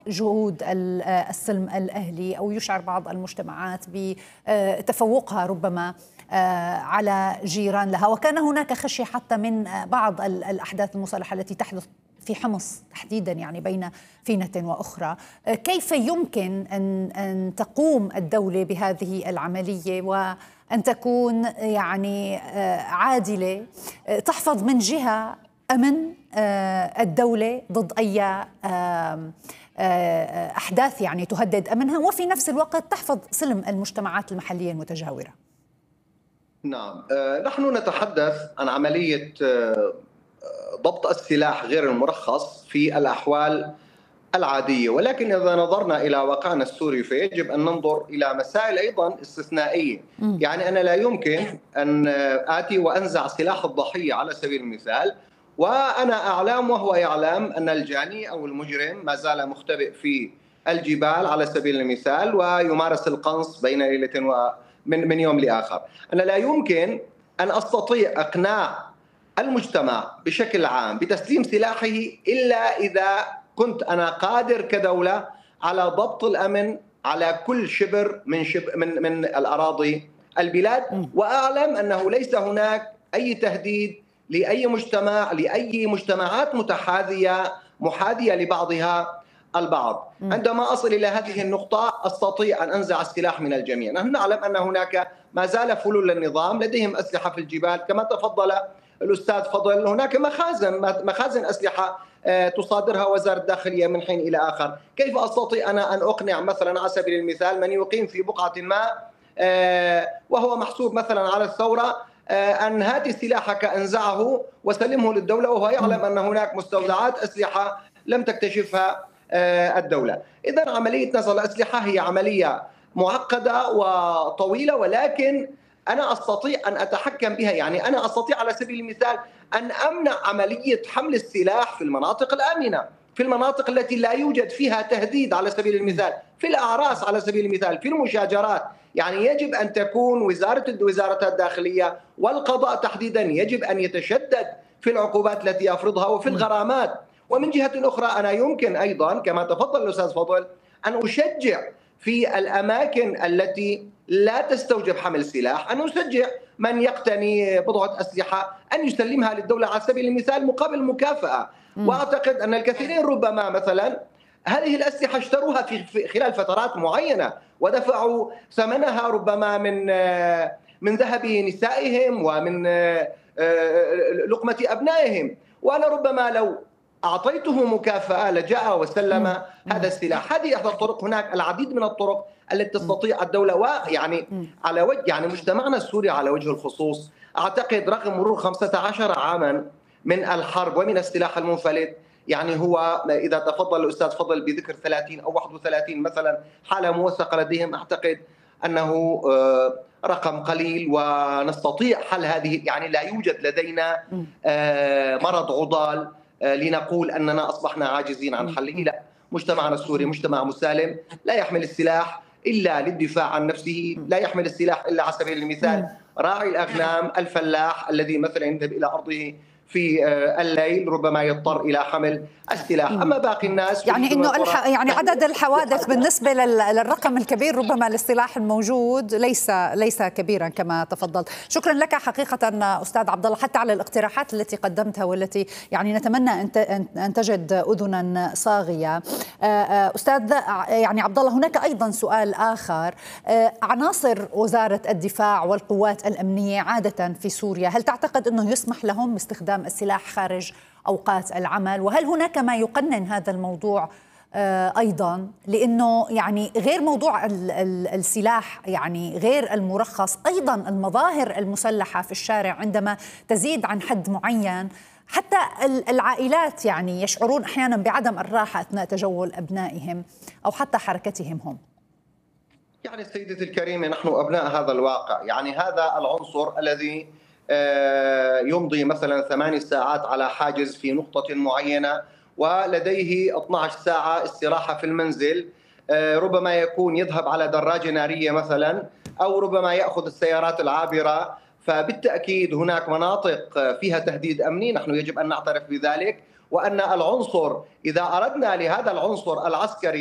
جهود السلم الأهلي، أو يشعر بعض المجتمعات بتفوقها ربما على جيران لها، وكان هناك خشية حتى من بعض الأحداث المسلحة التي تحدث في حمص تحديدا، يعني بين فينة وأخرى. كيف يمكن أن تقوم الدولة بهذه العملية وأن تكون يعني عادلة، تحفظ من جهة أمن الدولة ضد أي أحداث يعني تهدد أمنها، وفي نفس الوقت تحفظ سلم المجتمعات المحلية المتجاورة؟ نعم، نحن نتحدث عن عملية ضبط السلاح غير المرخص في الأحوال العادية، ولكن إذا نظرنا إلى واقعنا السوري فيجب أن ننظر إلى مسائل أيضا استثنائية. يعني أنا لا يمكن أن آتي وأنزع سلاح الضحية على سبيل المثال، وأنا أعلم وهو يعلم أن الجاني أو المجرم ما زال مختبئ في الجبال على سبيل المثال، ويمارس القنص بين ليلة من يوم لآخر. أنا لا يمكن أن أستطيع إقناع المجتمع بشكل عام بتسليم سلاحه إلا إذا كنت أنا قادر كدولة على ضبط الأمن على كل شبر من الأراضي البلاد، وأعلم أنه ليس هناك أي تهديد لأي مجتمع، لأي مجتمعات محاذية لبعضها البعض. عندما أصل إلى هذه النقطة أستطيع أن أنزع السلاح من الجميع. نحن نعلم أن هناك ما زال فلول النظام لديهم أسلحة في الجبال، كما تفضل الأستاذ فضل، هناك مخازن أسلحة تصادرها وزارة الداخلية من حين إلى آخر. كيف أستطيع أنا أن أقنع مثلا على سبيل المثال من يقيم في بقعة ما وهو محسوب مثلا على الثورة أن هات سلاحك أنزعه وسلمه للدولة، وهو يعلم أن هناك مستودعات أسلحة لم تكتشفها الدولة؟ إذن عملية نزع الأسلحة هي عملية معقدة وطويلة، ولكن أنا أستطيع أن أتحكم بها. يعني أنا أستطيع على سبيل المثال أن أمنع عملية حمل السلاح في المناطق الآمنة، في المناطق التي لا يوجد فيها تهديد على سبيل المثال، في الأعراس على سبيل المثال، في المشاجرات. يعني يجب أن تكون وزارة الداخلية والقضاء تحديدا يجب أن يتشدد في العقوبات التي يفرضها وفي الغرامات. ومن جهة أخرى أنا يمكن أيضا كما تفضل الأستاذ فضل أن أشجع في الأماكن التي لا تستوجب حمل سلاح، أن أشجع من يقتني بضعة أسلحة أن يسلمها للدولة على سبيل المثال مقابل مكافأة. وأعتقد أن الكثيرين ربما مثلا هذه الأسلحة اشتروها في خلال فترات معينة ودفعوا ثمنها ربما من ذهب نسائهم ومن لقمة أبنائهم، وأنا ربما لو أعطيته مكافأة لجاء وسلم هذا السلاح. هذه إحدى الطرق. هناك العديد من الطرق التي تستطيع الدولة، ويعني على وجه يعني مجتمعنا السوري على وجه الخصوص أعتقد رغم مرور 15 عاما من الحرب ومن السلاح المنفلت، يعني هو إذا تفضل الأستاذ فضل بذكر 30 أو 31 مثلا حالة موثقة لديهم، أعتقد أنه رقم قليل ونستطيع حل هذه. يعني لا يوجد لدينا مرض عضال لنقول أننا أصبحنا عاجزين عن حله. لا، مجتمعنا السوري مجتمع مسالم لا يحمل السلاح إلا للدفاع عن نفسه، لا يحمل السلاح إلا على سبيل المثال راعي الأغنام الفلاح الذي مثلا يذهب إلى أرضه في الليل ربما يضطر إلى حمل السلاح. أما باقي الناس يعني إنه يعني عدد الحوادث بالنسبة للرقم الكبير ربما للسلاح الموجود ليس كبيرا كما تفضلت. شكرا لك حقيقة أستاذ عبد الله حتى على الاقتراحات التي قدمتها والتي يعني نتمنى أن تجد أذنا صاغية. أستاذ يعني عبد الله، هناك أيضا سؤال آخر. عناصر وزارة الدفاع والقوات الأمنية عادة في سوريا، هل تعتقد أنه يسمح لهم باستخدام السلاح خارج أوقات العمل؟ وهل هناك ما يقنن هذا الموضوع أيضا؟ لأنه يعني غير موضوع السلاح يعني غير المرخص، أيضا المظاهر المسلحة في الشارع عندما تزيد عن حد معين حتى العائلات يعني يشعرون أحيانا بعدم الراحة أثناء تجول أبنائهم أو حتى حركتهم هم. يعني سيدتي الكريمة نحن أبناء هذا الواقع. يعني هذا العنصر الذي يمضي مثلا 8 ساعات على حاجز في نقطة معينة ولديه 12 ساعة استراحة في المنزل، ربما يكون يذهب على دراجة نارية مثلا أو ربما يأخذ السيارات العابرة، فبالتأكيد هناك مناطق فيها تهديد أمني، نحن يجب أن نعترف بذلك، وأن العنصر إذا أردنا لهذا العنصر العسكري